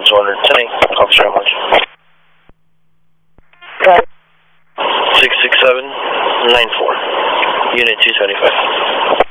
Cruise 110, Officer, how much? 66794, Unit 275.